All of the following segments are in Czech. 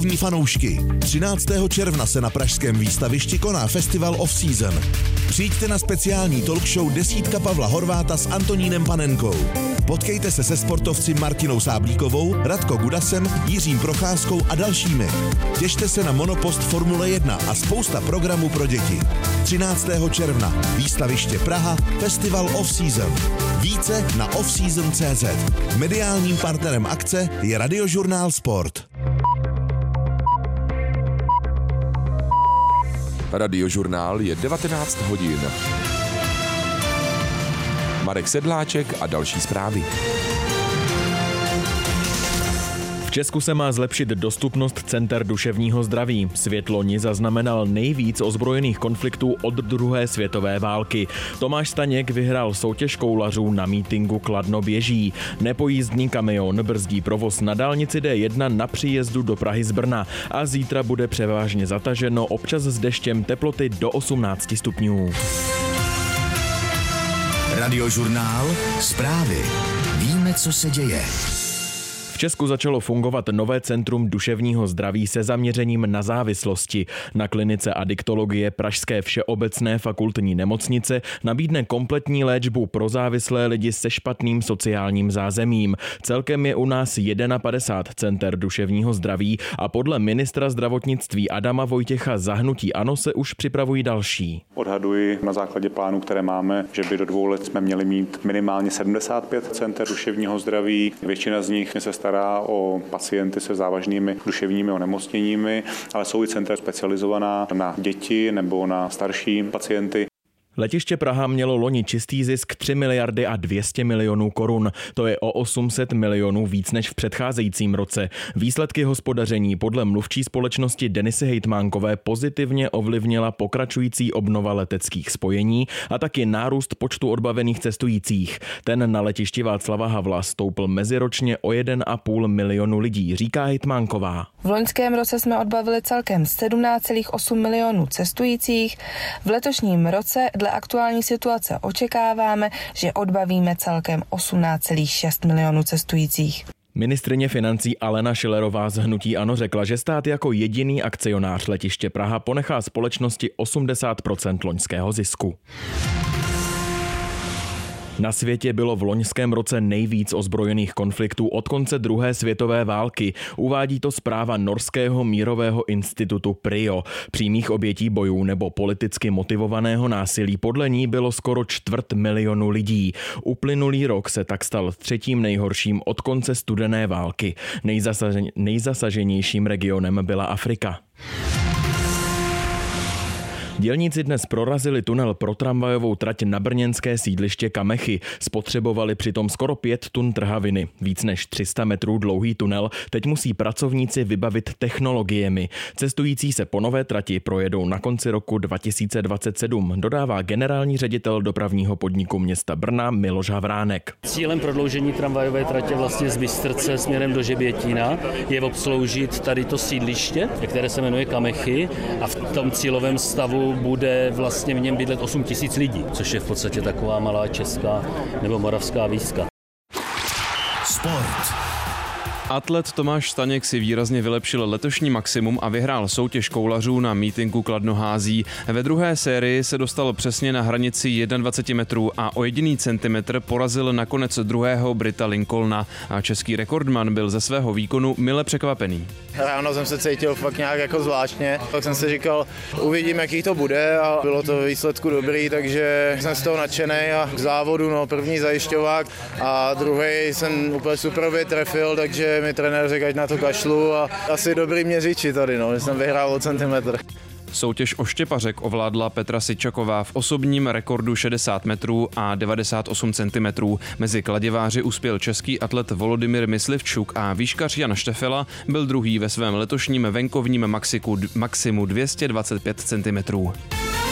Fanoušky. 13. června se na pražském výstavišti koná festival Off Season. Přijďte na speciální talk show Desítka Pavla Horváta s Antonínem Panenkou. Potkejte se se sportovci Martinou Sáblíkovou, Radko Gudasem, Jiřím Procházkou a dalšími. Těšte se na monopost Formule 1 a spousta programů pro děti. 13. června. Výstaviště Praha, festival Off Season. Více na offseason.cz. Mediálním partnerem akce je Radiožurnál Sport. Radiožurnál je 19 hodin. Marek Sedláček a další zprávy. V Česku se má zlepšit dostupnost center duševního zdraví. Svět loni zaznamenal nejvíc ozbrojených konfliktů od druhé světové války. Tomáš Staněk vyhrál soutěž koulařů na mítinku Kladno běží. Nepojízdný kamion brzdí provoz na dálnici D1 na příjezdu do Prahy z Brna a zítra bude převážně zataženo, občas s deštěm, teploty do 18 stupňů. Radiožurnál, zprávy. Víme, co se děje. V Česku začalo fungovat nové centrum duševního zdraví se zaměřením na závislosti. Na klinice adiktologie Pražské všeobecné fakultní nemocnice nabídne kompletní léčbu pro závislé lidi se špatným sociálním zázemím. Celkem je u nás 51 center duševního zdraví a podle ministra zdravotnictví Adama Vojtěcha za hnutí ANO se už připravují další. Odhaduji na základě plánů, které máme, že by do 2 let jsme měli mít minimálně 75 center duševního zdraví. Většina z nich se stará o pacienty se závažnými duševními onemocněními, ale jsou i centra specializovaná na děti nebo na starší pacienty. Letiště Praha mělo loni čistý zisk 3 miliardy a 200 milionů korun. To je o 800 milionů víc než v předcházejícím roce. Výsledky hospodaření podle mluvčí společnosti Denisy Hejtmánkové pozitivně ovlivnila pokračující obnova leteckých spojení a taky nárůst počtu odbavených cestujících. Ten na letišti Václava Havla stoupl meziročně o 1,5 milionu lidí, říká Hejtmánková. V loňském roce jsme odbavili celkem 17,8 milionů cestujících. V letošním roce dle aktuální situace očekáváme, že odbavíme celkem 18,6 milionů cestujících. Ministryně financí Alena Schillerová z hnutí ANO řekla, že stát jako jediný akcionář letiště Praha ponechá společnosti 80% loňského zisku. Na světě bylo v loňském roce nejvíc ozbrojených konfliktů od konce druhé světové války. Uvádí to zpráva norského mírového institutu PRIO. Přímých obětí bojů nebo politicky motivovaného násilí podle ní bylo skoro 250 000 lidí. Uplynulý rok se tak stal 3. nejhorším od konce studené války. Nejzasaženějším regionem byla Afrika. Dělníci dnes prorazili tunel pro tramvajovou trať na brněnské sídliště Kamechy. Spotřebovali přitom skoro 5 tun trhaviny. Víc než 300 metrů dlouhý tunel teď musí pracovníci vybavit technologiemi. Cestující se po nové trati projedou na konci roku 2027, dodává generální ředitel dopravního podniku města Brna Miloš Havránek. Cílem prodloužení tramvajové tratě vlastně z Bystrce směrem do Žebětína je obsloužit tady to sídliště, které se jmenuje Kamechy, a v tom cílovém stavu bude vlastně v něm bydlet 8 000 lidí, což je v podstatě taková malá česká nebo moravská výska. Sport. Atlet Tomáš Staněk si výrazně vylepšil letošní maximum a vyhrál soutěž koulařů na mítinku Kladno hází. Ve druhé sérii se dostal přesně na hranici 21 metrů a o 1 centimetr porazil nakonec druhého Brita Lincolna a český rekordman byl ze svého výkonu mile překvapený. Ráno jsem se cítil fakt nějak jako zvláštně, tak jsem si říkal, uvidím, jaký to bude, a bylo to výsledku dobrý, takže jsem z toho nadšený a k závodu, první zajišťovák a druhý jsem úplně superově trefil, takže mi trenér řekl, ať na to kašlu, a asi dobrý měřiči tady, že jsem vyhrál o centimetr. Soutěž o štěpařek ovládla Petra Sičaková v osobním rekordu 60 metrů a 98 cm. Mezi kladiváři uspěl český atlet Volodymyr Myslivčuk a výškař Jan Štefela byl druhý ve svém letošním venkovním maximu 225 cm.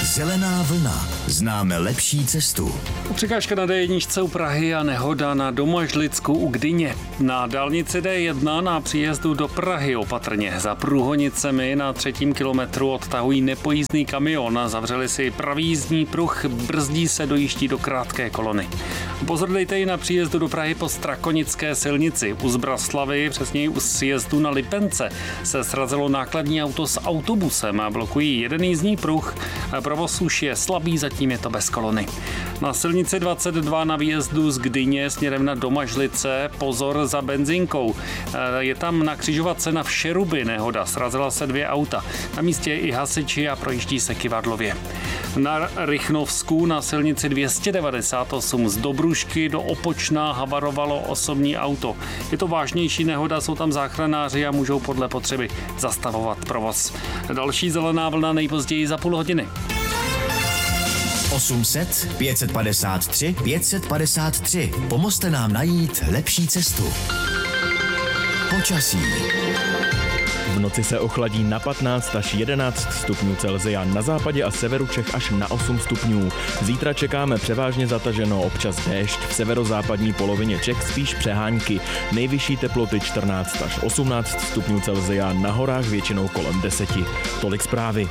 Zelená vlna. Známe lepší cestu. Překážka na D1 u Prahy a nehoda na Domažlicku u Gdyně. Na dálnici D1 na příjezdu do Prahy opatrně. Za průhonicemi na 3. kilometru odtahují nepojízdný kamion a zavřeli si pravý jízdní pruh, brzdí se dojíždí do krátké kolony. Pozor dejte i na příjezdu do Prahy po Strakonické silnici. U Zbraslavy, přesněji u sjezdu na Lipence, se srazilo nákladní auto s autobusem a blokují jeden jízdní pruh. Provoz už je slabý, zatím je to bez kolony. Na silnici 22 na výjezdu z Gdyně směrem na Domažlice pozor za benzinkou. Je tam na křižovatce na Všeruby nehoda, srazila se 2 auta. Na místě je i hasiči a projíždí se kyvadlově. Na Rychnovsku na silnici 298 z Dobrušky do Opočna havarovalo osobní auto. Je to vážnější nehoda, jsou tam záchranáři a můžou podle potřeby zastavovat provoz. Další zelená vlna nejpozději za půl hodiny. 800 553 553. Pomozte nám najít lepší cestu. Počasí. V noci se ochladí na 15 až 11 stupňů Celsia, na západě a severu Čech až na 8 stupňů. Zítra čekáme převážně zataženo, občas déšť, v severozápadní polovině Čech spíš přehánky. Nejvyšší teploty 14 až 18 stupňů Celsia, na horách většinou kolem 10. Tolik zprávy.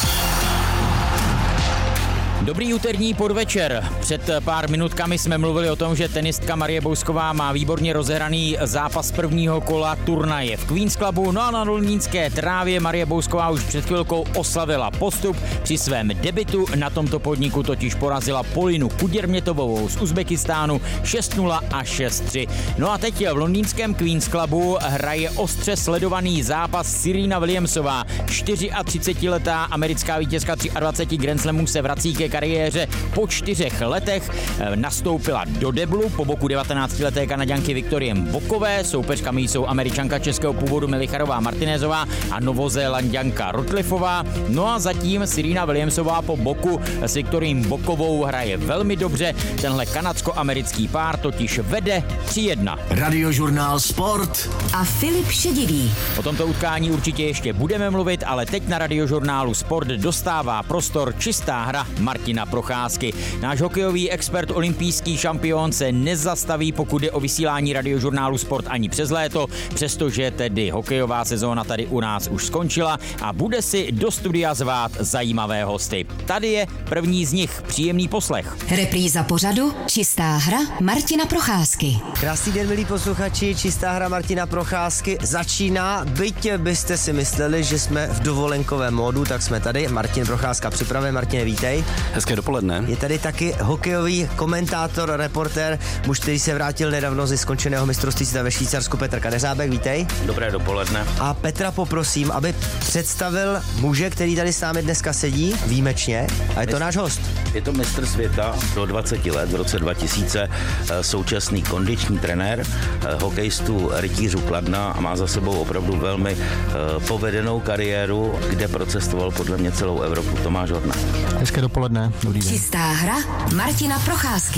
Dobrý úterní podvečer. Před pár minutkami jsme mluvili o tom, že tenistka Marie Bousková má výborně rozehraný zápas prvního kola turnaje v Queen's Clubu. No a na londýnské trávě Marie Bousková už před chvilkou oslavila postup. Při svém debutu na tomto podniku totiž porazila Polinu Kuděrmětovovou z Uzbekistánu 6-0 a 6-3. No a teď v londýnském Queen's Clubu hraje ostře sledovaný zápas Serena Williamsová. 34letá americká vítězka 23 Grand Slamů se vrací ke kariéře po 4 letech. Nastoupila do deblu po boku 19leté Kanaďanky Viktorie Mbokové. Soupeřkami jsou Američanka českého původu Melicharová Martinezová a Novozélanďanka Rotliffová. No a zatím Serena Williamsová po boku s Viktorií Mbokovou hraje velmi dobře. Tenhle kanadsko-americký pár totiž vede 3-1. Radiožurnál Sport a Filip Šedivý. O tomto utkání určitě ještě budeme mluvit, ale teď na Radiožurnálu Sport dostává prostor čistá hra Martina Procházky. Náš hokejový expert, olympijský šampion se nezastaví, pokud je o vysílání Radiožurnálu Sport ani přes léto, přestože tedy hokejová sezóna tady u nás už skončila a bude si do studia zvát zajímavé hosty. Tady je první z nich. Příjemný poslech. Repríza pořadu Čistá hra Martina Procházky. Krásný den, milí posluchači, Čistá hra Martina Procházky začíná. Byť byste si mysleli, že jsme v dovolenkovém módu, tak jsme tady. Martin Procházka připraven. Martine, vítej. Hezké dopoledne. Je tady taky hokejový komentátor, reportér, muž, který se vrátil nedávno ze skončeného mistrovství světa ve Švýcarsku, Petr Kadeřábek, vítej. Dobré dopoledne. A Petra poprosím, aby představil muže, který tady s námi dneska sedí, výjimečně, a je to náš host. Je to mistr světa do 20 let, v roce 2000, současný kondiční trenér hokejistů Rytířů Kladna a má za sebou opravdu velmi povedenou kariéru, kde procestoval podle mě celou Evropu. Tomáš Horna. Hezké dopoledne, dobrý den. Čistá hra Martina Procházky.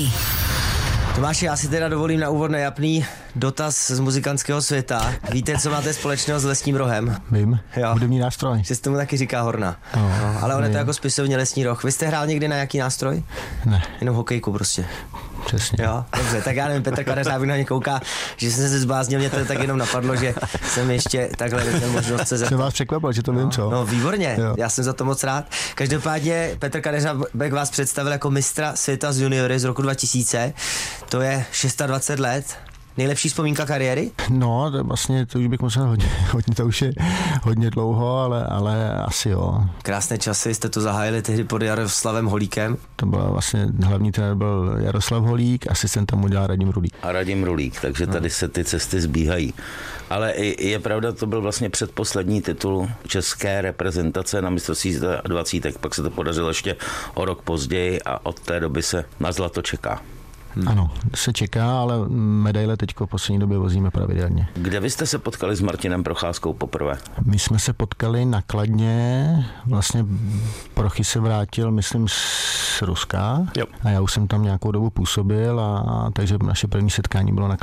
Tomáši, já si teda dovolím na úvod nejapný dotaz z muzikantského světa. Víte, co máte společného s Lesním rohem? Vím, hudební nástroj. Že se tomu taky říká horna. No, ale on je to jako spisovně Lesní roh. Vy jste hrál někdy na jaký nástroj? Ne. Jenom hokejku prostě. Přesně. Jo, dobře, tak já nevím, Petr Kadeřábek na mě kouká, že jsem se zbláznil, mě to tak jenom napadlo, že jsem ještě takhle neměl možnost se zeptat. Jsem vás překvapil, že to vím, co? No, výborně, jo. Já jsem za to moc rád. Každopádně Petr Kadeřábek vás představil jako mistra světa z juniory z roku 2000, to je 26 let. Nejlepší vzpomínka kariéry? No, to už bych musel hodně, to už je hodně dlouho, ale asi jo. Krásné časy, jste to zahájili tehdy pod Jaroslavem Holíkem. To byl vlastně, hlavní trenér byl Jaroslav Holík, asistent tam udělal Radim Rulík. A Radim Rulík, takže tady se ty cesty zbíhají. Ale je pravda, to byl vlastně předposlední titul české reprezentace na mistrovství 20, pak se to podařilo ještě o rok později a od té doby se na zlato čeká. Ano, se čeká, ale medaile teďko v poslední době vozíme pravidelně. Kde vy jste se potkali s Martinem Procházkou poprvé? My jsme se potkali na Kladně, vlastně Prochy se vrátil, myslím, z Ruska. Jo. A já už jsem tam nějakou dobu působil, a takže naše první setkání bylo na Kladně.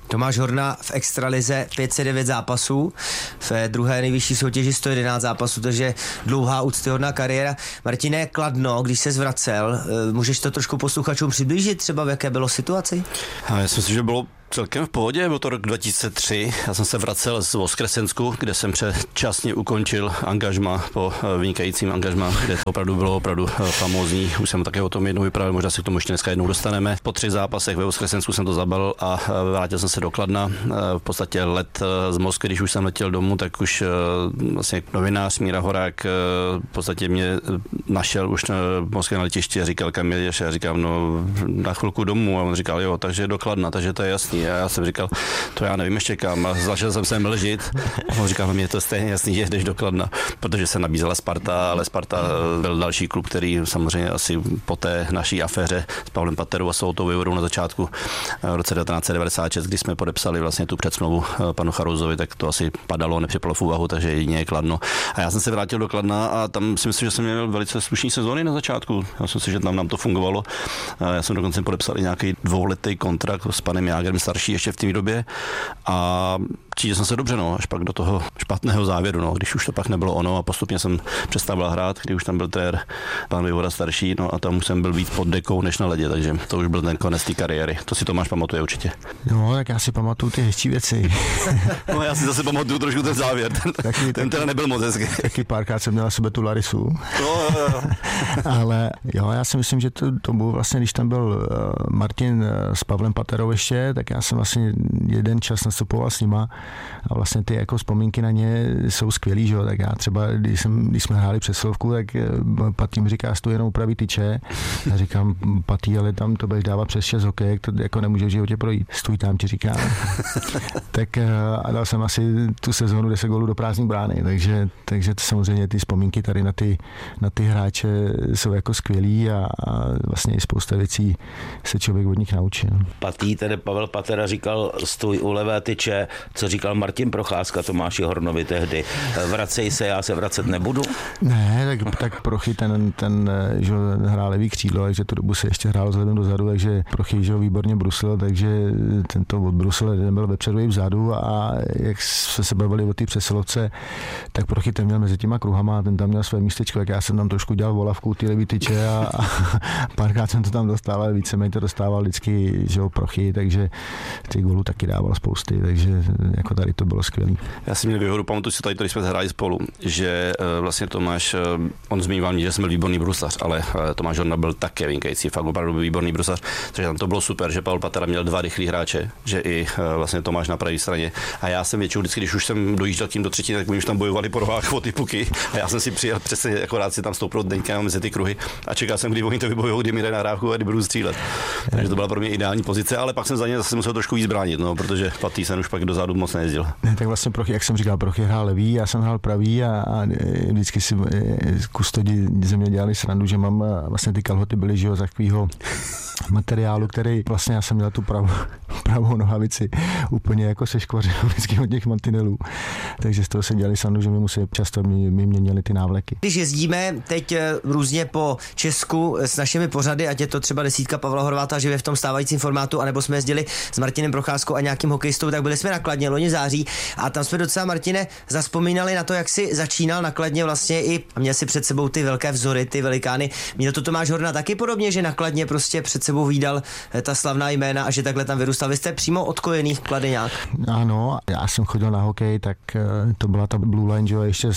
Tomáš Horna v extralize 509 zápasů, v druhé nejvyšší soutěži 111 zápasů, takže dlouhá úctyhodná kariéra. Martine, Kladno, když se zvracel, můžeš to trošku posluchačům přiblížit, třeba v jaké bylo situaci? Já si myslím, že bylo celkem v pohodě, byl to rok 2003, já jsem se vracel z Voskresensku, kde jsem předčasně ukončil angažma po vynikajícím angažma, kde to opravdu bylo famózní, už jsem také o tom jednou vyprávěl, možná se k tomu ještě dneska jednou dostaneme. Po 3 zápasech ve Voskresensku jsem to zabalil a vrátil jsem se do Kladna. V podstatě let z Moskvy, když už jsem letěl domů, tak už vlastně novinář Míra Horák v podstatě mě našel už v Moskvě na letišti a říkal, kam jedeš? Já říkám, no na chvilku domů, a on říkal, jo, takže do Kladna, takže to je jasný. A já jsem říkal, to já nevím ještě kam. A začal jsem se mlžit. A on říkal, mě to stejně jasný, že jdeš do Kladna, protože se nabízela Sparta, ale Sparta byl další klub, který samozřejmě asi po té naší aféře s Pavlem Paterou a Soutou Vojvodou na začátku v roce 1996, kdy jsme podepsali vlastně tu předsmlouvu panu Charouzovi, tak to asi padalo, nepřipalo v úvahu, takže jedině Kladno. A já jsem se vrátil do Kladna a tam si myslím, že jsem měl velice slušný sezóny na začátku. Já myslím si, že tam nám to fungovalo. Já jsem dokonce podepsal i nějaký 2letý kontrakt s panem Jágrem starší ještě v té době a cítil jsem se dobře, až pak do toho špatného závěru, když už to pak nebylo ono a postupně jsem přestával hrát, když už tam byl trenér pan Vejvoda starší, a tam už jsem byl víc pod dekou než na ledě, takže to už byl ten konec té kariéry. To si Tomáš pamatuje určitě. No, tak já si pamatuju ty hezčí věci. No, já si zase pamatuju trošku ten závěr, ten teda nebyl moc hezký. Taky párkrát jsem měl na sebe tu Larisu. No. Ale jo, já si myslím, že to bylo vlastně, když tam byl Martin s Pavlem Paterou ještě, tak já jsem vlastně jeden čas nastupoval s nima a vlastně ty jako vzpomínky na ně jsou skvělý, že jo, tak já třeba, když jsme hráli přesilovku, tak Patý mi říká, stůj jenom upraví tyče. Já říkám, Patý, ale tam to budeš dávat přes 6 hokejek, to jako nemůže v životě projít. Stůj tam, ti říkám. Tak a dal jsem asi tu sezónu 10 gólů do prázdné brány, takže to samozřejmě ty vzpomínky tady na ty hráče jsou jako skvělý a vlastně i spousta věcí se člověk od nich naučí. Patý, tedy Pavel Patera říkal, stůj u levé tyče, co říkal Martin Procházka Tomáši Hornovi tehdy. Vracej se, já se vracet nebudu. Ne, tak Prochy ten že hrál levý křídlo, takže tu dobu se ještě hrál vzhledem dozadu, takže Prochy že výborně brusil, takže tento od brusile nebyl vepředu i vzadu a jak se bavili o té přesilovce, tak Prochy ten měl mezi těma kruhama a ten tam měl své místečko, jak já jsem tam trošku dělal volavku ty levý tyče a párkrát jsem to tam dostával, víceméně to dostával vždycky, že jo, Prochy, takže ty gólů taky dával spousty, takže jako tady to bylo skvělý. Já si měl výhodu, pamatuju si tady, když jsme hráli spolu, že vlastně Tomáš, on zmiňoval mě, že jsem byl výborný bruslař, ale Tomáš Horna byl také vynikající, fakt opravdu byl výborný bruslař, takže tam to bylo super, že Pavel Patera měl 2 rychlí hráče, že i vlastně Tomáš na pravé straně a já jsem většinou vždycky, když už jsem dojížděl tím do třetiny, tak oni už tam bojovali po rohách o ty puky a já jsem si přijel přesně jako rád si tam stoupil deňka mezi ty kruhy a čekal jsem, kdy oni to vybojou, kdy mi dají nahrávku a kdy budu střílet. Takže to byla pro mě ideální pozice, ale pak jsem za ně zase musel trošku víc bránit, protože Patý jsem už pak dozadu moc nejezdil. Ne, tak vlastně Prochy, jak jsem říkal, Prochy hrál levý, já jsem hrál pravý a vždycky si kustodi ze mě dělali srandu, že mám vlastně ty kalhoty byly, že jo, z takového materiálu, který vlastně já jsem měl tu pravou nohavici úplně jako seškvařenou vždycky od těch mantinelů. Takže z toho se dělali srandu, že mi musí často měnili ty návleky. Když jezdíme teď různě po Česku s našimi pořady, ať je to třeba desítka Pavla Horváta živě v tom stávajícím formátu, anebo jsme jezdili s Martinem Procházkou a nějakým hokejistou, tak byli jsme na Kladně loni v září a tam jsme docela, Martine, zaspomínali na to, jak si začínal na Kladně vlastně i a měl si před sebou ty velké vzory, ty velikány. Měl to Tomáš Horna taky podobně, že na Kladně prostě před sebou vídal ta slavná jména a že takhle tam vyrůstal. Vy jste přímo odkojený Kladeňák. Ano, já jsem chodil na hokej, tak to byla ta Blue Line, že ještě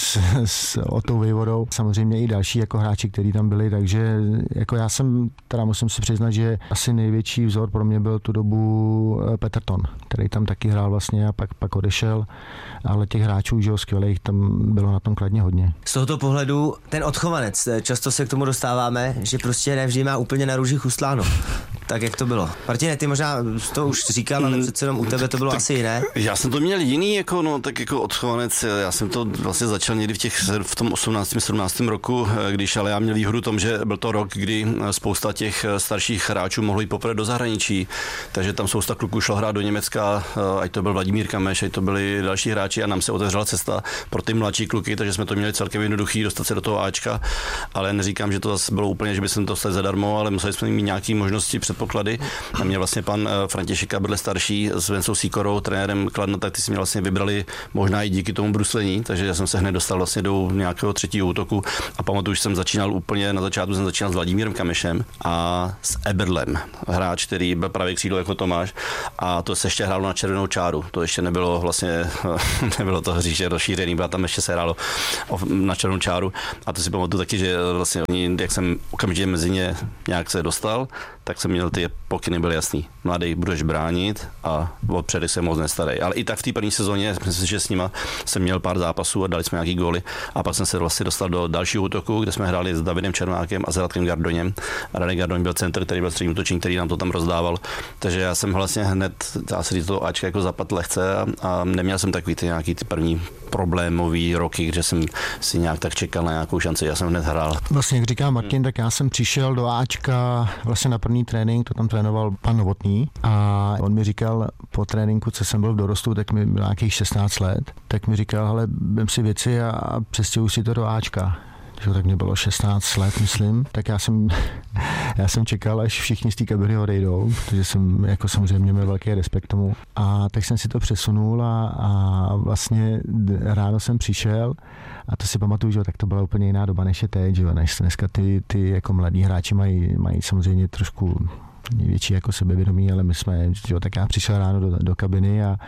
s Otou Vejvodou. Samozřejmě i další jako hráči, kteří tam byli, takže jako já jsem, teda musím si přiznat, že asi největší vzor pro mě byl tu dobu Petr Ton, který tam taky hrál vlastně a pak odešel, ale těch hráčů, že skvělých, tam bylo na tom Kladně hodně. Z tohoto pohledu ten odchovanec, často se k tomu dostáváme, že prostě nevždy má úplně na růžích ustláno. Tak jak to bylo? Martine, ty možná to už říkal, ale přece jenom u tebe to bylo asi jiné. Já jsem to měl jiný, tak jako odchovanec. Já jsem to vlastně začal někdy v tom 18. 17. roku, když ale já měl výhodu tom, že byl to rok, kdy spousta těch starších hráčů mohlo jít poprvé do zahraničí, takže tam spousta kluků šlo hrát do Německa, ať to byl Vladimír Kameš, ať to byli další hráči a nám se otevřela cesta pro ty mladší kluky, takže jsme to měli celkem jednoduchý dostat se do toho Ačka, ale neříkám, že to zase bylo úplně, že by jsem to dostal zadarmo, ale museli jsme mít nějaké možnosti před předpoklady. A mě vlastně pan František Kabrle starší s Vencou Síkorou, trenérem Kladna, tak ty si mě vlastně vybrali možná i díky tomu bruslení, takže já jsem se hned dostal vlastně do nějakého třetího útoku a pamatuju, že jsem začínal úplně na začátku, jsem začínal s Vladimírem Kamešem a s Eberlem, hráč, který byl právě křídlo jako Tomáš, a to se ještě hrálo na červenou čáru. To ještě nebylo vlastně, nebylo to hřiště rozšířený, byla tam ještě se hrálo na červenou čáru. A to si pamatuju taky, že vlastně jak jsem okamžitě mezi ně nějak se dostal, tak jsem měl ty pokyny byly jasný. Mladý, budeš bránit a odpředy se moc nestarej. Ale i tak v té první sezóně, myslím si, že s nima jsem měl pár zápasů a dali jsme nějaký góly. A pak jsem se vlastně dostal do dalšího útoku, kde jsme hráli s Davidem Čermákem a s Radkem Gardoněm. A Radek Gardoň byl center, který byl střední útočník, který nám to tam rozdával. Takže já jsem vlastně hned, dá se říct, to Ačka jako zapadl lehce a neměl jsem takový nějaký ty první problémový roky, kde jsem si nějak tak čekal na nějakou šanci. Já jsem hned hrál. Vlastně, jak říká Martin, tak já jsem přišel do Ačka vlastně na první trénink, to tam trénoval pan Novotný a on mi říkal po tréninku, co jsem byl v dorostu, tak mi byl nějakých 16 let, tak mi říkal, hele, vem si věci a přestěhuj si to do Ačka. Tak mě bylo 16 let, myslím, tak já jsem čekal, až všichni z té kabiny odejdou, protože jsem jako samozřejmě měl velký respekt tomu. A tak jsem si to přesunul a vlastně ráno jsem přišel a to si pamatuju, že tak to byla úplně jiná doba než je teď, že než dneska ty jako mladí hráči mají samozřejmě trošku větší jako sebevědomí, ale my jsme, že tak já přišel ráno do kabiny a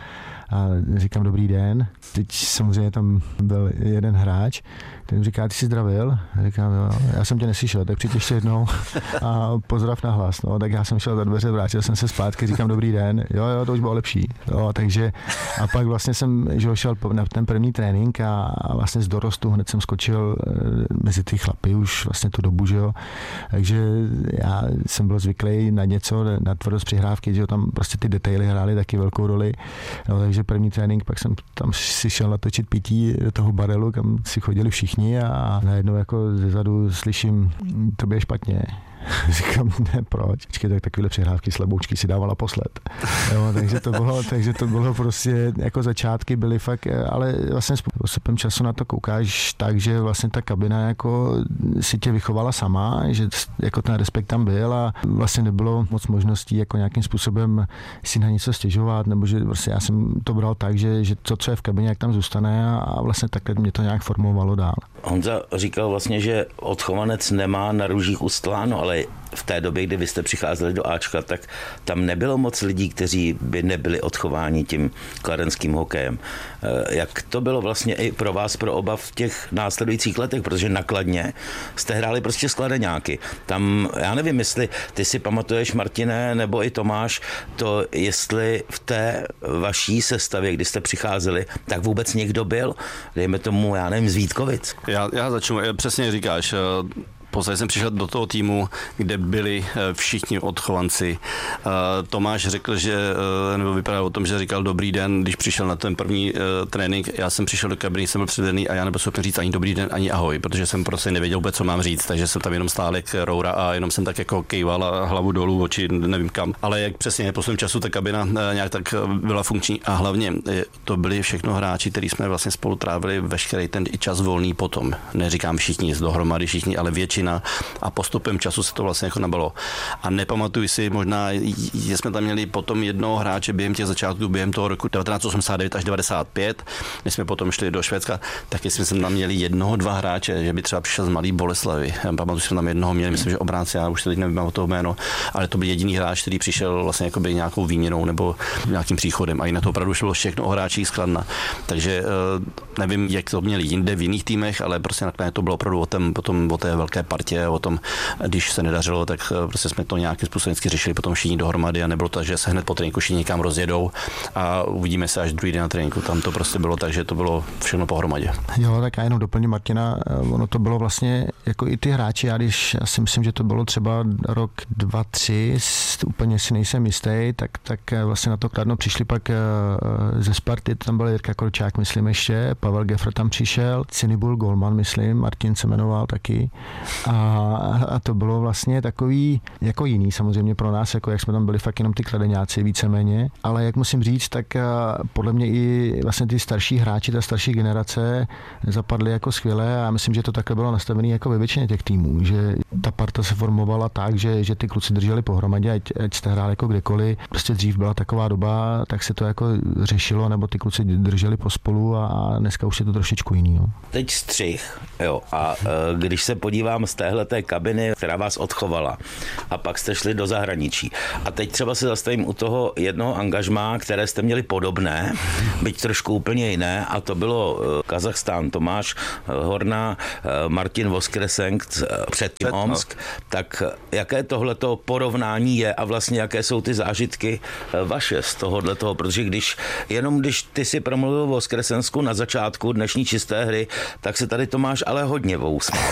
říkám dobrý den. Teď samozřejmě tam byl jeden hráč, který říká, ty jsi zdravil? A říkám, jo, já jsem tě neslyšel, tak přijď ještě jednou a pozdrav na hlas. No, tak já jsem šel za dveře, vrátil jsem se zpátky, říkám dobrý den, jo, to už bylo lepší. Jo, takže a pak vlastně jsem šel na ten první trénink a vlastně z dorostu hned jsem skočil mezi ty chlapy už vlastně tu dobu, že jo. Takže já jsem byl zvyklý na něco, na tvrdost přihrávky, že jo, tam prostě ty detaily hrály taky velkou roli. No, takže první trénink, pak jsem tam si šel natočit pití do toho barelu, kam si chodili všichni a najednou jako zezadu slyším, to bude špatně. Říkám, ne, proč? Počkej, tak takovéhle přihrávky slaboučky si dávala posled. Jo, takže to bylo prostě, jako začátky byly fakt, ale vlastně s postupem času na to koukáš tak, že vlastně ta kabina jako si tě vychovala sama, že jako ten respekt tam byl a vlastně nebylo moc možností jako nějakým způsobem si na něco stěžovat, nebo že vlastně já jsem to bral tak, že to, co je v kabině, jak tam zůstane a vlastně takhle mě to nějak formovalo dál. Honza říkal vlastně, že odchovanec nemá na růžích ustláno, ale v té době, kdy vy jste přicházeli do Ačka, tak tam nebylo moc lidí, kteří by nebyli odchováni tím kladenským hokejem. Jak to bylo vlastně i pro vás, pro oba v těch následujících letech, protože na Kladně jste hráli prostě skladeňáky. Tam, já nevím, jestli ty si pamatuješ, Martine, nebo i Tomáš, to jestli v té vaší sestavě, kdy jste přicházeli, tak vůbec někdo byl, dejme tomu, já nevím, z Vítkovic. Já začnu, přesně říkáš, Posledy jsem přišel do toho týmu, kde byli všichni odchovanci. Tomáš řekl, nebo vypadal o tom, že říkal dobrý den, když přišel na ten první trénink. Já jsem přišel do kabiny, jsem byl předvedený a já nebyl schopen říct ani dobrý den, ani ahoj, protože jsem prostě nevěděl vůbec, co mám říct, takže jsem tam jenom stál jak roura a jenom jsem tak jako kejval a hlavu dolů, oči, nevím kam. Ale jak přesně po svém času ta kabina nějak tak byla funkční a hlavně to byli všechno hráči, kteří jsme vlastně spolu trávili veškerý ten i čas volný potom. Neříkám všichni dohromady, všichni, ale většina. A postupem času se to vlastně jako nabalo. A nepamatuji si, možná, že jsme tam měli potom jednoho hráče během těch začátků, během toho roku 1989 až 95, než jsme potom šli do Švédska, tak jestli jsme tam měli jednoho, dva hráče, že by třeba přišel z Malý Boleslavy. Pamatuju, že jsme tam jednoho měli, myslím, že obránce, já už teď nevím o toho jméno, ale to byl jediný hráč, který přišel vlastně jakoby nějakou výměnou nebo nějakým příchodem. A jinak to opravdu šlo všechno o hráčích z Kladna. Takže nevím, jak to měli jinde v jiných týmech, ale prostě nakonec to bylo opravdu o té velké partě, o tom, když se nedařilo, tak prostě jsme to nějakým způsobem řešili potom všichni dohromady a nebylo to, že se hned po tréninku všichni někam rozjedou a uvidíme se až druhý den na tréninku. Tam to prostě bylo tak, že to bylo všechno pohromadě. Jo, tak já jenom doplním Martina, ono to bylo vlastně jako i ty hráči, já si myslím, že to bylo třeba rok 2-3, úplně si nejsem jistý, tak vlastně na to Kladno přišli pak ze Sparty, tam byl Jirka Korčák, myslím ještě, Pavel Geffer tam přišel, Cinibul Golman, myslím, Martin se jmenoval taky. A to bylo vlastně takový jako jiný samozřejmě pro nás, jako jak jsme tam byli fakt jenom ty kladeňáci víceméně, ale jak musím říct, tak podle mě i vlastně ty starší hráči, ta starší generace zapadly jako skvěle a myslím, že to takhle bylo nastavené jako ve většině těch týmů, že ta parta se formovala tak, že ty kluci drželi pohromadě, ať jste hráli jako kdekoliv. Prostě dřív byla taková doba, tak se to jako řešilo, nebo ty kluci drželi pospolu a dneska už je to trošičku jiný. No. Teď střih, jo, a když se podívám z téhleté kabiny, která vás odchovala, a pak jste šli do zahraničí. A teď třeba se zastavím u toho jednoho angažmá, které jste měli podobné, byť trošku úplně jiné, a to bylo Kazachstán, Tomáš Horná, Martin Voskresenc, předtím Omsk. Tak jaké tohleto porovnání je a vlastně jaké jsou ty zážitky vaše z tohohletoho, protože když ty si promluvil o Voskresensku na začátku dnešní čisté hry, tak se tady Tomáš ale hodně vousmál.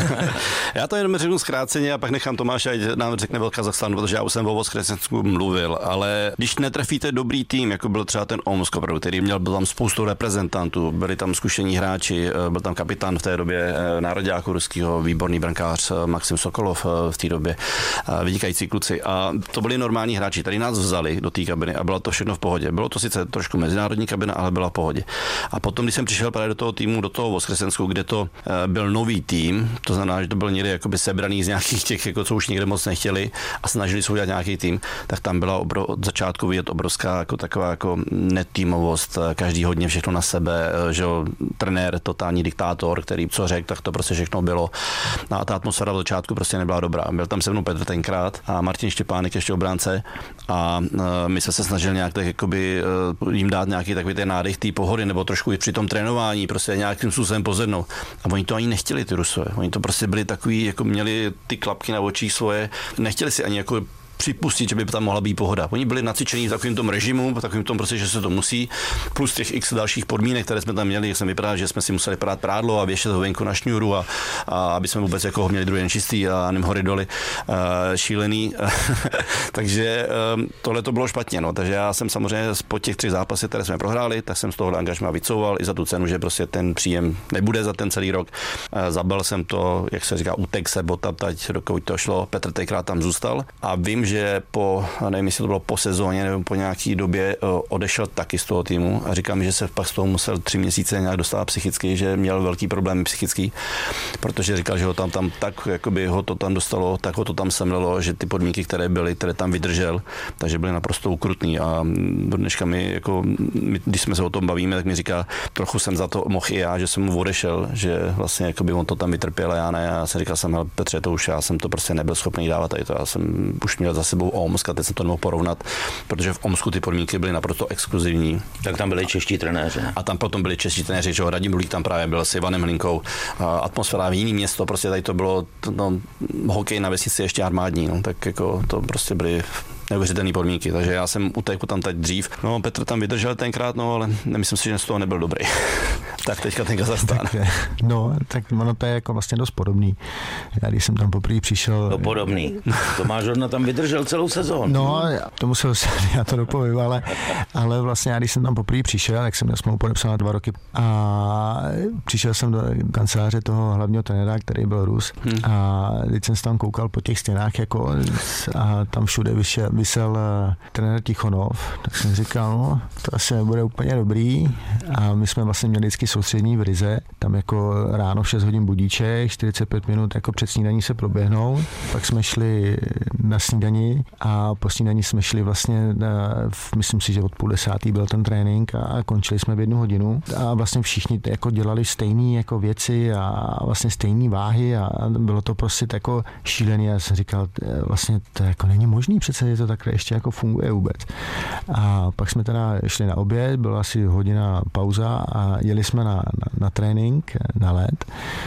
Já to jenom řeknu zkráceně a pak nechám Tomáše, ať nám řekne o Kazachstánu, protože já už jsem o Voskresensku mluvil, ale když netrefíte dobrý tým, jako byl třeba ten Omsk, který byl tam spoustu reprezentantů, byli tam zkušení hráči, byl tam kapitán v té době nároďáku ruského, výborný brankář Maxim Sokolov v té době, vynikající kluci. A to byli normální hráči, tady nás vzali do té kabiny a bylo to všechno v pohodě. Bylo to sice trošku mezinárodní kabina, ale byla v pohodě. A potom, když jsem přišel právě do toho týmu, do toho Voskresensku, kde to byl nový tým, to znamená, že to byl někde jakoby sebraný z nějakých těch, jako, co už nikde moc nechtěli a snažili se udělat nějaký tým, tak tam byla od začátku vidět obrovská jako taková jako netýmovost, každý hodně všechno na sebe, že trenér, totální diktátor, který co řekl, tak to prostě všechno bylo. A ta atmosféra v začátku prostě nebyla dobrá. Byl tam se mnou Petr tenkrát a Martin Štěpánek ještě obránce a my jsme se snažili nějak tak jakoby jim dát nějaký takový ten nádech té pohody nebo trošku i při tom trénování prostě nějakým způsobem pozvednout. A oni to ani nechtěli, ty Rusové. Oni to prostě byli takový, jako měli ty klapky na očích svoje, nechtěli si ani jako připustit, že by tam mohla být pohoda. Oni byli nacvičení v takovém tom režimu, v takovém tom prostě, že se to musí, plus těch x dalších podmínek, které jsme tam měli, jak jsem vypadal, že jsme si museli prát prádlo a věšet ho venku na šňůru a aby jsme vůbec jako ho měli druhý den čistý a nem hory doly šílený. Takže tohle to bylo špatně. No. Takže já jsem samozřejmě po těch 3 zápasech, které jsme prohráli, tak jsem z toho angažmá vycouval i za tu cenu, že prostě ten příjem nebude za ten celý rok. Zabal jsem to, jak se říká, utek se botaptať, dokud to šlo. Petr tenkrát tam zůstal a vím, že nevím, jestli to bylo po sezóně nebo po nějaký době, odešel taky z toho týmu a říkám, že se pak z toho musel 3 měsíce nějak dostat psychicky, že měl velký problém psychický, protože říkal, že ho tam tak, jakoby ho to tam dostalo, tak ho to tam semlelo, že ty podmínky, které byly, které tam vydržel, takže byly naprosto ukrutný a do dneška když jsme se o tom bavíme, tak mi říká, trochu jsem za to mohl i já, že jsem mu odešel, že vlastně jakoby on to tam vytrpěl a já ne, a jsem říkal jsem, Petře, to už já jsem to prostě nebyl schopný dávat tady to, já jsem už měl za sebou Omsk a teď jsem to nemohl porovnat, protože v Omsku ty podmínky byly naprosto exkluzivní. Tak tam byli čeští trenéři. A tam potom byli čeští trenéři, že Radim Rulík tam právě byl s Ivanem Hlinkou. Atmosféra v jiný město, prostě tady to bylo hokej na vesnici ještě armádní, no, tak jako to prostě byly neuvěřitelné podmínky, takže já jsem utekl tam teď dřív. No, Petr tam vydržel tenkrát, no, ale nemyslím si, že z toho nebyl dobrý. Tak teďka ten Kazachstán. Tak ono to je jako vlastně dost podobný. Já když jsem tam poprvé přišel... To podobný. Tomáš Horna tam vydržel celou sezónu. No, já to dopovím, ale vlastně já když jsem tam poprvé přišel, tak jsem smlouvu podepsal na 2 roky a přišel jsem do kanceláře toho hlavního trenéra, který byl Rus a teď jsem se tam koukal po těch stěnách jako a tam všude vysel trenér Tichonov, tak jsem říkal, no, to asi nebude úplně dobrý a my jsme vlastně měli vždycky soustřední v Rize, tam jako ráno v 6 hodin budíček, 45 minut jako před snídaní se proběhnou, pak jsme šli na snídani a po snídani jsme šli vlastně, myslím si, že od 9:30 byl ten trénink a končili jsme v 1 hodinu a vlastně všichni jako dělali stejné jako věci a vlastně stejné váhy a bylo to prostě jako šílený. Já jsem říkal, vlastně to jako není možný přece, že to takhle ještě jako funguje vůbec. A pak jsme teda šli na oběd, byla asi hodina pauza a jeli jsme na trénink, na led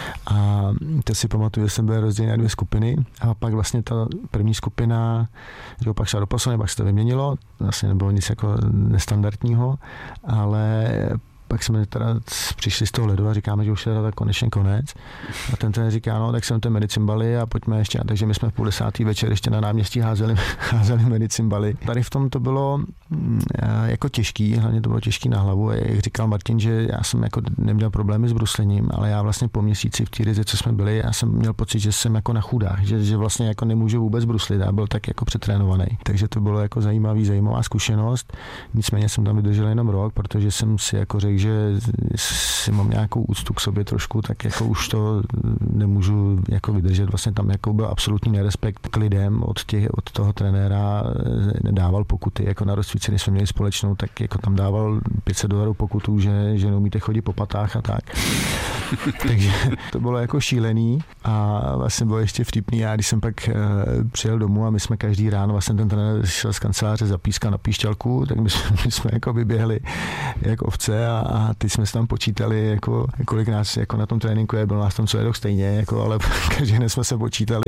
a teď si pamatuju, že jsem byl rozdělen na 2 skupiny a pak vlastně ta první skupina, že pak šla do posilovny, pak se to vyměnilo, vlastně nebylo nic jako nestandardního, ale pak jsme teda přišli z toho ledu a říkáme, že už je teda konečně konec. A ten trenér říká, no tak jsem ten medicimbaly a pojďme ještě. Takže my jsme v 10:30 večer ještě na náměstí házeli medicimbaly. Tady v tom to bylo jako těžký, hlavně to bylo těžký na hlavu. A jak říkal Martin, že já jsem jako neměl problémy s bruslením, ale já vlastně po měsíci v té Rize, co jsme byli, já jsem měl pocit, že jsem jako na chudách, že vlastně jako nemůžu vůbec bruslit. Já byl tak jako přetrénovaný. Takže to bylo jako zajímavá zkušenost. Nicméně jsem tam vydržel jenom rok, protože jsem si jako řekl, že si mám nějakou úctu k sobě trošku, tak jako už to nemůžu jako vydržet. Vlastně tam jako byl absolutní nerespekt k lidem od toho trenéra, dával pokuty, jako na rozcvičení jsme měli společnou, tak jako tam dával $500 pokutu, že neumíte chodit po patách a tak. Takže to bylo jako šílený a vlastně bylo ještě vtipný. Já když jsem pak přijel domů a my jsme každý ráno, vlastně ten trenér šel z kanceláře za píska na píšťalku, tak my jsme jako vyběhli jako ovce a ty jsme se tam počítali, jako, kolik nás jako na tom tréninku je, bylo nás tam co stejně, jako, ale každý den jsme se počítali.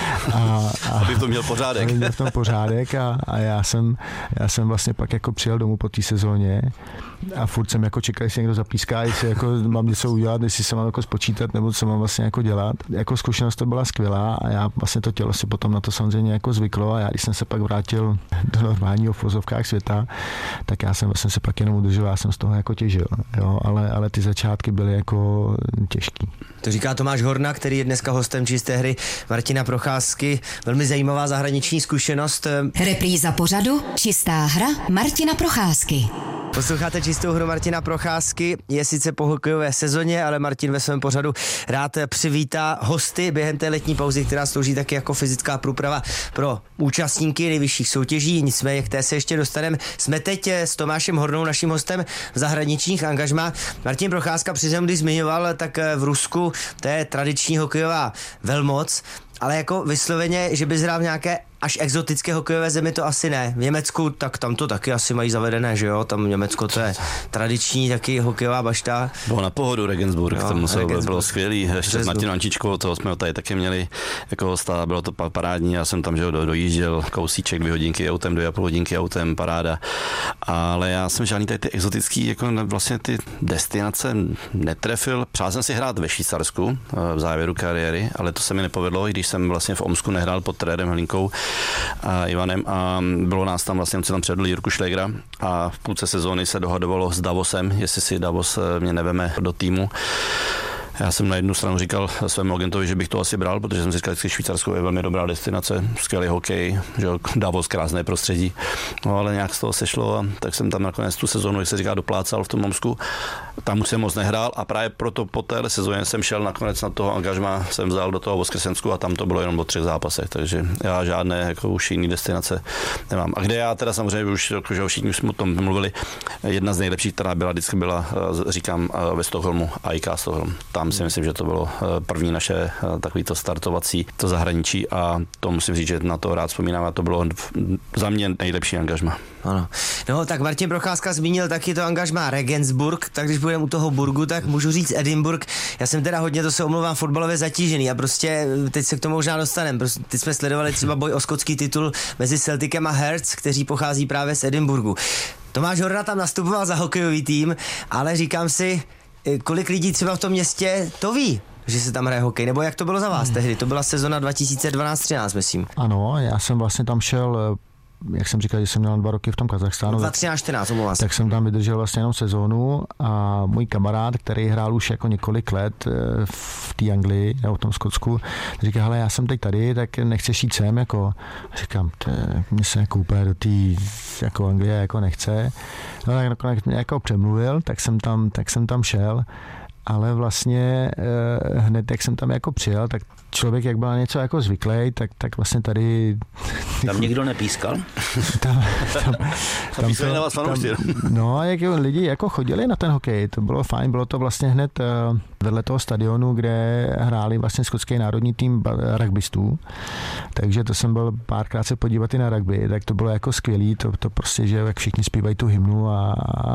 Aby to měl pořádek. Aby měl v tom pořádek a já jsem vlastně pak jako přijel domů po té sezóně a furt jsem jako čekal, jestli někdo zapíská, jestli jako mám něco udělat, jestli se mám jako spočítat, nebo co mám vlastně jako dělat. Jako zkušenost to byla skvělá a já vlastně to tělo si potom na to samozřejmě jako zvyklo a já když jsem se pak vrátil do normálního v uvozovkách světa, tak já jsem vlastně se pak jenom udržel, já jsem z toho jako těžil, jo, ale ty začátky byly jako těžký. To říká Tomáš Horna, který je dneska hostem Čisté hry Martina Procházky. Velmi zajímavá zahraniční zkušenost. Repríza pořadu Čistá hra Martina Procházky. Posloucháte Čistou hru Martina Procházky. Je sice po hokejové sezóně, ale Martin ve svém pořadu rád přivítá hosty během té letní pauzy, která slouží taky jako fyzická průprava pro účastníky nejvyšších soutěží. Nicméně k té se ještě dostaneme. Jsme teď s Tomášem Hornou, naším hostem v zahraničních angažmá. Martin Procházka při když zmiňoval, tak v Rusku to je tradiční hokejová velmoc, ale jako vysloveně, že by hrál v nějaké až exotické hokejové zemi, to asi ne. V Německu, tak tam to taky asi mají zavedené, že jo? Tam v Německu to je tradiční taky hokejová bašta. Bylo na pohodu Regensburg, to bylo skvělý. Ještě s Martinem Ančičkou, toho jsme tady taky měli jako hosta, bylo to parádní, já jsem tam že dojížděl kousíček 2 hodinky autem, 2,5 hodinky autem, paráda. Ale já jsem žádný tady ty exotický, jako vlastně ty destinace netrefil. Přál jsem si hrát ve Švýcarsku v závěru kariéry, ale to se mi nepovedlo, i když jsem vlastně v Omsku nehrál pod trenérem Hlinkou a Ivanem a bylo nás tam vlastně, co tam předvedl Jirku Šlegra a v půlce sezóny se dohadovalo s Davosem, jestli si Davos mě neveme do týmu. Já jsem na jednu stranu říkal svému agentovi, že bych to asi bral, protože jsem si říkal, že Švýcarsko je velmi dobrá destinace, skvělý hokej, že Davos, krásné prostředí. No ale nějak z toho sešlo a tak jsem tam nakonec tu sezónu, jak se říká, doplácal v tom Omsku. Tam už jsem moc nehrál a právě proto po téhle sezóně jsem šel nakonec na toho angažmá, jsem vzal do toho Voskresensku a tam to bylo jenom o 3 zápasech, takže já žádné jako už jiný destinace nemám. A kde já teda samozřejmě už, že všichni už jsme o tom mluvili, jedna z nejlepších, která vždycky byla, říkám, ve Stockholmu, AIK Stockholm. Tam si myslím, že to bylo první naše takovýto startovací, to zahraničí a to musím říct, že na to rád vzpomínám a to bylo za mě nejlepší angažma. Ano. No tak Martin Procházka zmínil taky to angažmá Regensburg, tak když budeme u toho Burgu, tak můžu říct Edinburgh. Já jsem teda hodně, to se omlouvám, fotbalově zatížený a prostě teď se k tomu možná dostaneme. Prostě teď jsme sledovali třeba boj o skotský titul mezi Celticem a Hearts, kteří pochází právě z Edinburghu. Tomáš Horna tam nastupoval za hokejový tým, ale říkám si, kolik lidí třeba v tom městě to ví, že se tam hraje hokej, nebo jak to bylo za vás tehdy? To byla sezona 2012-13, myslím. Ano, já jsem vlastně tam šel, jak jsem říkal, že jsem měl 2 roky v tom Kazachstánu. 2013-14, omlouvám se. Tak jsem tam vydržel vlastně jenom sezónu a můj kamarád, který hrál už jako několik let v té Anglii, nebo v tom Skotsku, říká, hele, já jsem teď tady, tak nechceš jít sem, jako, říkám, mě se jako úplně do té jako Anglie jako nechce. No tak nakonec mě jako přemluvil, tak jsem tam šel, ale vlastně hned, jak jsem tam jako přijel, tak člověk, jak byl na něco jako zvyklý, tak vlastně tady... Tam někdo nepískal? Tam pískali na vás fanoušci. No, jak lidi jako chodili na ten hokej, to bylo fajn, bylo to vlastně hned vedle toho stadionu, kde hráli vlastně skotský národní tým rugbystů, takže to jsem byl párkrát se podívat i na rugby, tak to bylo jako skvělý, to prostě, že jak všichni zpívají tu hymnu a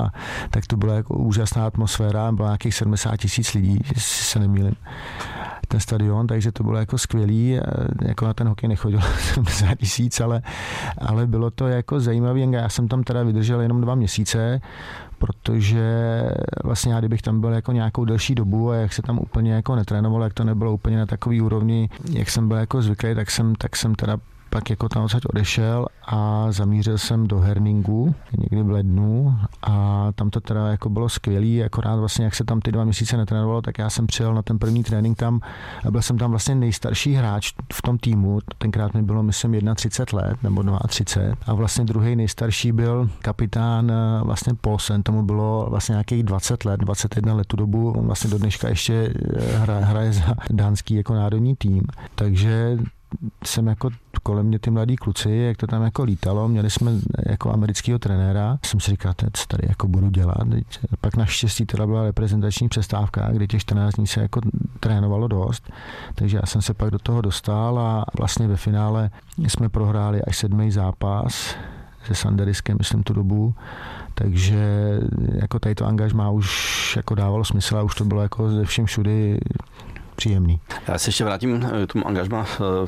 tak to byla jako úžasná atmosféra, bylo nějakých 70 000 lidí, jestli se nemýlím, ten stadion, takže to bylo jako skvělý, jako na ten hokej nechodilo 70 000, ale bylo to jako zajímavý, já jsem tam teda vydržel jenom 2 měsíce, protože vlastně já kdybych tam byl jako nějakou delší dobu a jak se tam úplně jako netrénoval, jak to nebylo úplně na takový úrovni, jak jsem byl jako zvyklý, tak jsem teda pak jako tam odsaď odešel a zamířil jsem do Herningu někdy v lednu a tam to teda jako bylo skvělý, akorát vlastně jak se tam ty 2 měsíce netrénovalo, tak já jsem přijel na ten první trénink tam a byl jsem tam vlastně nejstarší hráč v tom týmu, tenkrát mi bylo myslím 31 let nebo 32 a vlastně druhý nejstarší byl kapitán vlastně Poulsen, tomu bylo vlastně nějakých 20 let, 21 let tu dobu, on vlastně do dneška ještě hraje za dánský jako národní tým, takže jsem jako kolem mě ty mladí kluci, jak to tam jako lítalo, měli jsme jako amerického trenéra, jsem si říkal, co tady jako budu dělat. Pak naštěstí teda byla reprezentační přestávka, kdy těch 14 dní se jako trénovalo dost, takže já jsem se pak do toho dostal a vlastně ve finále jsme prohráli až 7. zápas se Sanderiskem, myslím tu dobu, takže jako tady to angažmá už jako dávalo smysl a už to bylo jako ze všem všudy příjemný. Já se ještě vrátím k tomu angažmá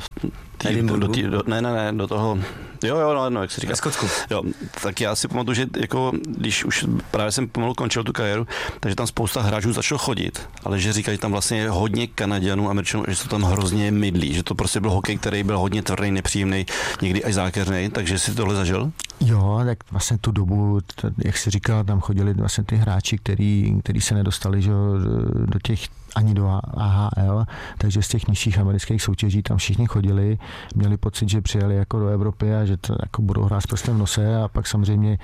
do toho, jak se říká. Skotsku. Jo, tak já si pamatuju, že jako, když už právě jsem pomalu končil tu kariéru, takže tam spousta hráčů začalo chodit, ale že říkají, tam vlastně je hodně Kanaďanů, Američanů, že se tam hrozně mydlí, že to prostě byl hokej, který byl hodně tvrdý, nepříjemný, někdy až zákeřný, takže jsi tohle zažil? Jo, tak vlastně tu dobu, jak jsi říkal, tam chodili vlastně ty hráči, který se nedostali že, do těch ani do AHL, takže z těch nižších amerických soutěží tam všichni chodili, měli pocit, že přijeli jako do Evropy a že to jako budou hrát s prstem v nose a pak samozřejmě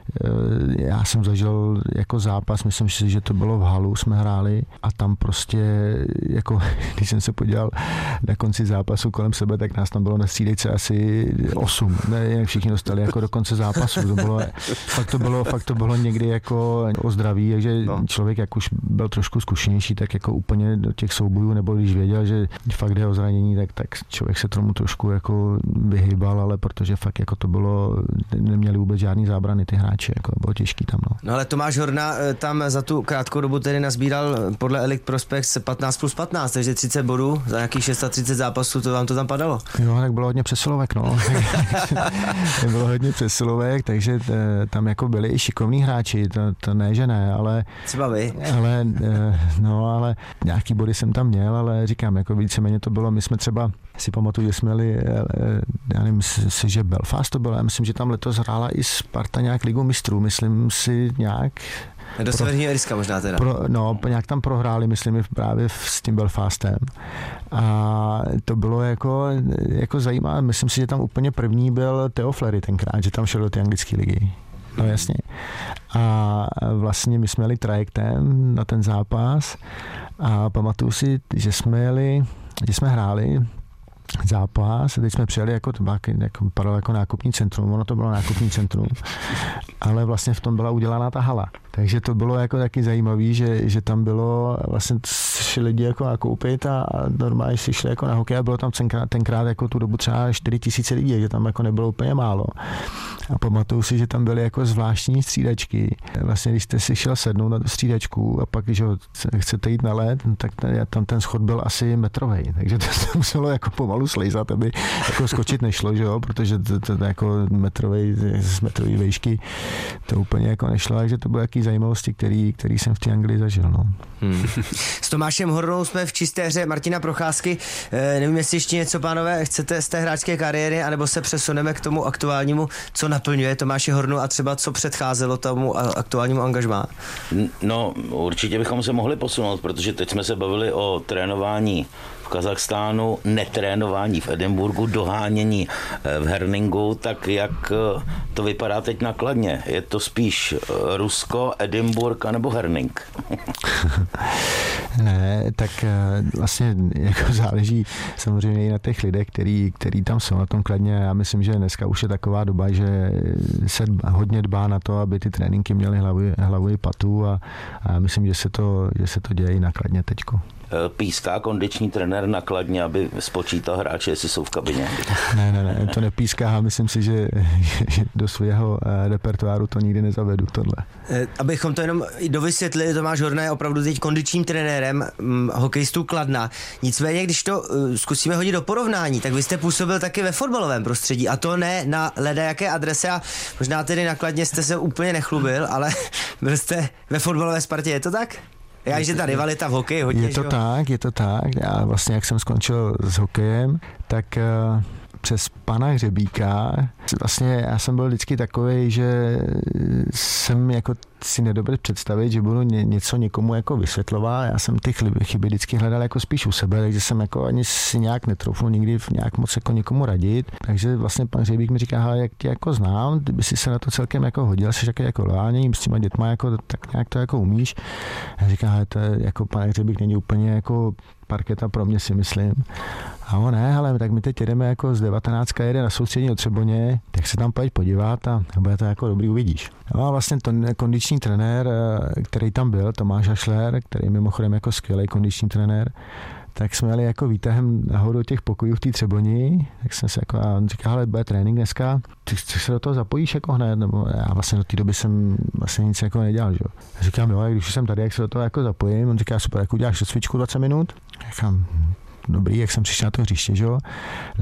já jsem zažil jako zápas, myslím si, že to bylo v halu, jsme hráli a tam prostě jako, když jsem se podíval na konci zápasu kolem sebe, tak nás tam bylo na střídejce asi 8, ne, všichni dostali jako do konce zápasu, fakt to bylo někdy jako o zdraví, takže člověk jak už byl trošku zkušenější, tak jako úplně do těch soubojů, nebo když věděl, že fakt jde o zranění, tak člověk se tomu trošku jako vyhýbal, ale protože fakt jako to bylo, neměli vůbec žádný zábrany ty hráči. Jako bylo těžký tam. No ale Tomáš Horna tam za tu krátkou dobu tedy nazbíral podle Elite Prospects 15+15, takže 30 bodů za nějakých 630 zápasů, to vám to tam padalo? Jo, tak bylo hodně přesilovek, no. Bylo hodně přesilovek, takže tam jako byli i šikovní hráči, to ne, že ne, ale... Třeba vy. Ale nějaký body jsem tam měl, ale říkám, jako víceméně to bylo, my jsme třeba si pamatuju, že jsme jeli, já nevím si, že Belfast to bylo, já myslím, že tam letos hrála i Sparta nějak ligu mistrů, myslím si nějak. Do Severního Irska možná teda. Nějak tam prohráli, myslím, právě s tím Belfastem. A to bylo jako zajímavé, myslím si, že tam úplně první byl Theo Fleury tenkrát, že tam šel do té anglické ligy. No jasně. A vlastně my jsme jeli trajektem na ten zápas a pamatuju si, že jsme hráli zápas, teď jsme přijeli jako vypadalo jako nákupní centrum, ono to bylo nákupní centrum, ale vlastně v tom byla udělaná ta hala. Takže to bylo jako taky zajímavý, že tam bylo vlastně šli lidi jako nakoupit a normálně si šli jako na hokej a bylo tam tenkrát jako tu dobu třeba 4 000 lidí, že tam jako nebylo úplně málo. A pamatuju si, že tam byly jako zvláštní střídačky. Vlastně když jste si šel sednout na tu střídačku a pak, když chcete jít na led, tak tam ten schod byl asi metrovej, takže to se muselo jako pomalu slejzat, aby jako skočit nešlo, že jo, protože to jako z metrový výšky to úplně jako nešlo, takže to bylo jaký zajímavosti, který jsem v té Anglii zažil. No. S Tomášem Hornou jsme v čisté hře Martina Procházky. Nevím, jestli ještě něco, pánové, chcete z té hráčské kariéry, anebo se přesuneme k tomu aktuálnímu, co naplňuje Tomáše Hornu a třeba co předcházelo tomu aktuálnímu angažmá? No, určitě bychom se mohli posunout, protože teď jsme se bavili o trénování v Kazachstánu, netrénování v Edinburgu, dohánění v Herningu, tak jak to vypadá teď na Kladně? Je to spíš Rusko, Edinburg anebo Herning? Ne, tak vlastně jako záleží samozřejmě i na těch lidech, který tam jsou na tom Kladně. Já myslím, že dneska už je taková doba, že se hodně dbá na to, aby ty tréninky měly hlavu i patu a já myslím, že se to děje i na Kladně teďko. Píská kondiční trenér na Kladně, aby spočítal hráče, jestli jsou v kabině? Ne, to nepíská. Myslím si, že do svého repertoáru to nikdy nezavedu, tohle. Abychom to jenom dovysvětlili, Tomáš Horna je opravdu teď kondičním trenérem trenérem hokejistů Kladna. Nicméně, když to zkusíme hodit do porovnání, tak vy jste působil taky ve fotbalovém prostředí a to ne na ledajaké adrese a možná tedy na Kladně jste se úplně nechlubil, ale byl jste ve fotbalové Spartě, je to tak? Já, že ta rivalita v hokeji hodně, je to tak. Já vlastně, jak jsem skončil s hokejem, tak přes pana Hřebíka, vlastně já jsem byl vždycky takovej, že jsem jako si nedovedl představit, že budu něco někomu jako vysvětlovat. Já jsem ty chyby vždycky hledal jako spíš u sebe, takže jsem jako ani si nějak netroufnul nikdy nějak moc jako někomu radit. Takže vlastně pan Hřebík mi říká, jak tě jako znám, ty by si se na to celkem jako hodil, jsi taky jako loajální, s těma dětma jako tak nějak to jako umíš. Já říkám, to je jako pan Hřebík není úplně jako parketa pro mě, si myslím. A on ne, ale tak my teď jedeme jako z 19 jede na soustředění od Třeboně, tak se tam pojď podívat a bude to jako dobrý, uvidíš. No a vlastně ten kondiční trenér, který tam byl, Tomáš Hašler, který mimochodem jako skvělý kondiční trenér, tak jsme jeli jako výtahem nahoru do těch pokojů v té Třeboni, tak jsem se jako, a on říkal, hele, bude trénink dneska, ty se do toho zapojíš jako hned, nebo já vlastně do té doby jsem vlastně nic jako nedělal, že jo. Já říkám, jo, když jsem tady, jak se do toho jako zapojím, on říká, super, jak uděláš cvičku 20 minut, říkám, dobrý, jak jsem přišel na to hřiště, že jo.